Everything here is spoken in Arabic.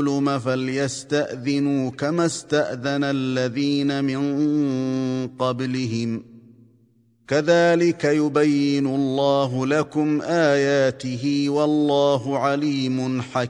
فليستأذنوا كما استأذن الذين من قبلهم كذلك يبين الله لكم آياته والله عليم حكيم.